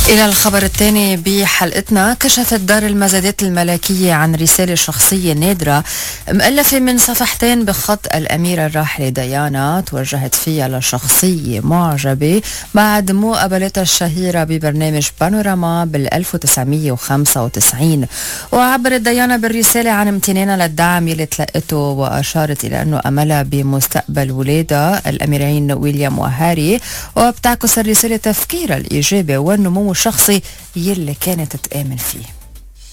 إلى الخبر الثاني بحلقتنا. كشفت دار المزادات الملكية عن رسالة شخصية نادرة مؤلفة من صفحتين بخط الأميرة الراحلة ديانا، توجهت فيها لشخصية معجبة بعد مقابلتها الشهيرة ببرنامج بانوراما بال1995. وعبرت ديانا بالرسالة عن امتنانها للدعم اللي تلقته، وأشارت إلى أنه أملها بمستقبل ولادها الأميرين ويليام وهاري، وبتعكس الرسالة تفكيرها الإيجابي والنمو الشخصي يلي كانت تآمن فيه.